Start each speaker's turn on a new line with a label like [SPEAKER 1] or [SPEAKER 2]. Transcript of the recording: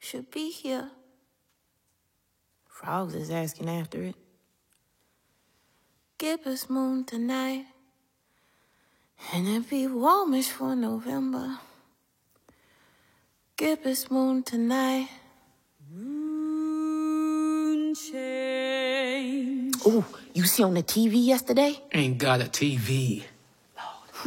[SPEAKER 1] should be here. Frogs is asking after it. Gibbous moon tonight, and it be warmish for November. Gibbous moon tonight. Moon change. Ooh, you see on the TV yesterday?
[SPEAKER 2] Ain't got a TV.